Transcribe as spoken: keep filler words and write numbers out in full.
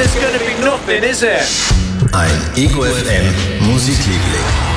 there's gonna be nothing, is there? Ein Ego F M Musikliebling.